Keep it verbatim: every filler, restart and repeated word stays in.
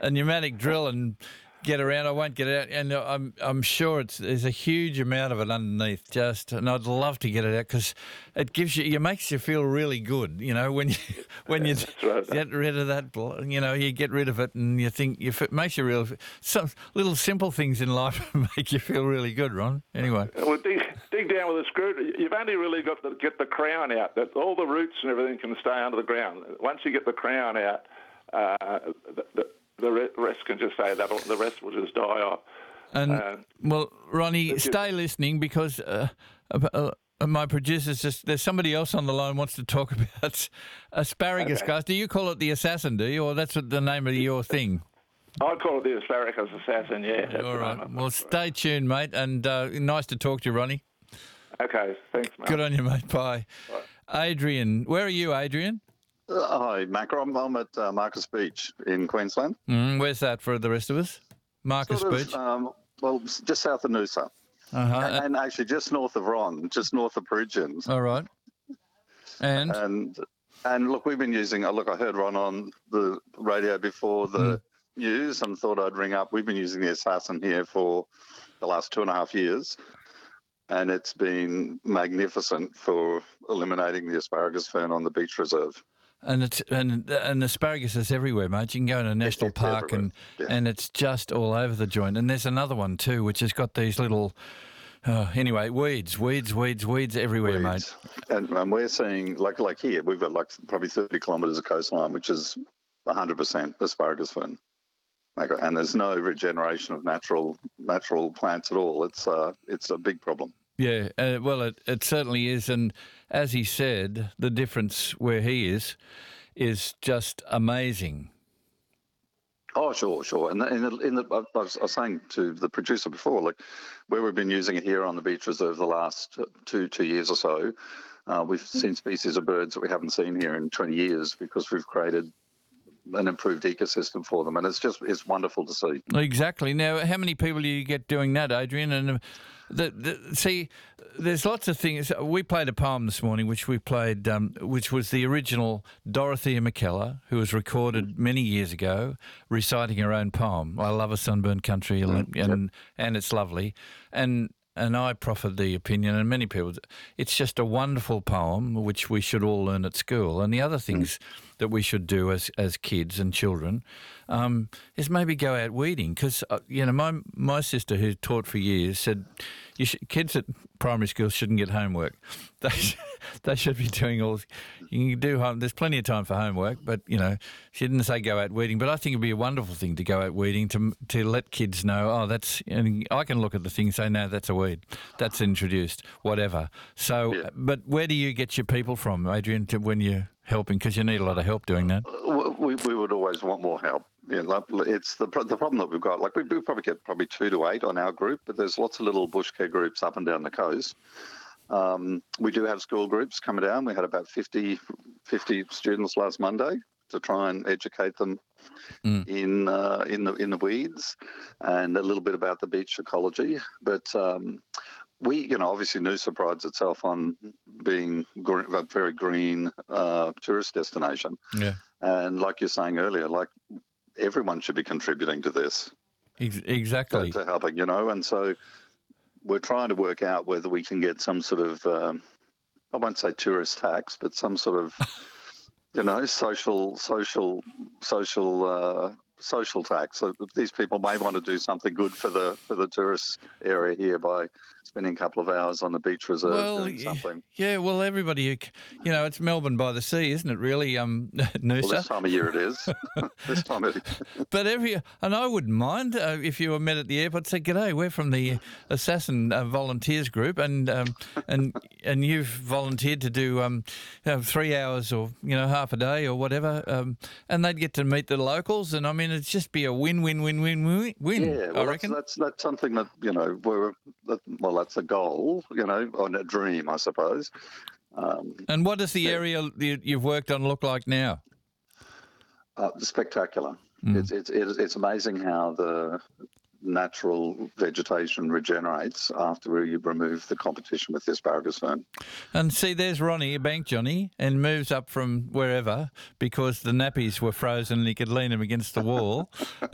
a pneumatic drill and get around. I won't get it out, and I'm I'm sure it's there's a huge amount of it underneath. Just, and I'd love to get it out because it gives you, it makes you feel really good. You know, when you when you right. get rid of that, you know, you get rid of it, and you think you it makes you real. Some little simple things in life make you feel really good, Ron. Anyway, well, dig, dig down with a screw. You've only really got to get the crown out. That all the roots and everything can stay under the ground. Once you get the crown out, uh, the, the The rest can just say that, the rest will just die off. And uh, well, Ronnie, just, stay listening because uh, uh, uh, my producer's just there's somebody else on the line wants to talk about asparagus, okay. guys. Do you call it the assassin? Do you, or that's what the name of your thing? I'd call it the asparagus assassin. Yeah. All right. Well, stay tuned, mate, and uh, nice to talk to you, Ronnie. Okay. Thanks, mate. Good on you, mate. Bye. Bye. Adrian, where are you, Adrian? Uh, hi, Macca. I'm, I'm at uh, Marcus Beach in Queensland. Mm, where's that for the rest of us? Marcus Sort of, Beach? Um, well, just south of Noosa. Uh-huh. And, and actually just north of Ron, just north of Peregians. All right. And? And, and look, we've been using, uh, look, I heard Ron on the radio before the mm. news and thought I'd ring up. We've been using the Assassin here for the last two and a half years. And it's been magnificent for eliminating the asparagus fern on the beach reserve. And it's and and asparagus is everywhere, mate. You can go in a national it's park and yeah. and it's just all over the joint. And there's another one too, which has got these little. Uh, anyway, weeds, weeds, weeds, weeds everywhere, weeds. mate. And, and we're seeing like like here, we've got like probably thirty kilometres of coastline, which is one hundred percent asparagus fern. And there's no regeneration of natural natural plants at all. It's uh, it's a big problem. Yeah, uh, well, it, it certainly is. And as he said, the difference where he is is just amazing. Oh, sure, sure. And in the, in the, I was, I was saying to the producer before, like where we've been using it here on the beach reserve the last two two years or so, uh, we've seen species of birds that we haven't seen here in twenty years because we've created an improved ecosystem for them, and it's just it's wonderful to see. Exactly. Now, how many people do you get doing that, Adrian? And the, the, see, there's lots of things. We played a poem this morning, which we played, um, which was the original Dorothea McKellar, who was recorded many years ago, reciting her own poem. I love a sunburned country, and and, yep. and it's lovely, and. And I proffered the opinion, and many people, it's just a wonderful poem which we should all learn at school. And the other things mm. that we should do as as kids and children um, is maybe go out weeding. Because, uh, you know, my my sister, who taught for years, said you should, kids at primary school shouldn't get homework. They, they should be doing all, you can do home, there's plenty of time for homework, but, you know, she didn't say go out weeding. But I think it'd be a wonderful thing to go out weeding to to let kids know, oh, that's, and I can look at the thing and say, no, that's a weed. That's introduced, whatever. So, yeah. But where do you get your people from, Adrian, to when you're helping? Because you need a lot of help doing that. We, we would always want more help. Yeah, it's the the problem that we've got. Like we do probably get probably two to eight on our group, but there's lots of little bush care groups up and down the coast. Um, we do have school groups coming down. We had about fifty, fifty students last Monday to try and educate them mm. in uh, in the in the weeds and a little bit about the beach ecology. But um, we, you know, obviously Noosa prides itself on being green, a very green uh, tourist destination. Yeah, and like you're saying earlier, like everyone should be contributing to this. Exactly, to, to helping, you know, and so. We're trying to work out whether we can get some sort of, um, I won't say tourist tax, but some sort of, you know, social, social, social, uh, social tax. So these people may want to do something good for the for the tourist area here by spending a couple of hours on the beach reserve well, doing something. Yeah, well, everybody, you know, it's Melbourne by the sea, isn't it? Really, um, Noosa. Well, this time of year it is. this time of year. But every, and I wouldn't mind uh, if you were met at the airport. Say, "G'day, we're from the Assassin uh, Volunteers Group, and um, and and you've volunteered to do um, you know, three hours or you know half a day or whatever," um, and they'd get to meet the locals, and I mean, it'd just be a win, win, win, win, win. win yeah, well, I reckon that's, that's that's something that you know we're well. That's a goal, you know, or a dream, I suppose. Um, and what does the yeah. area you've worked on look like now? Uh, spectacular. Mm. It's, it's it's it's amazing how the natural vegetation regenerates after you remove the competition with the asparagus fern. And see, there's Ronnie, Bank Johnny, and moves up from wherever because the nappies were frozen and he could lean them against the wall.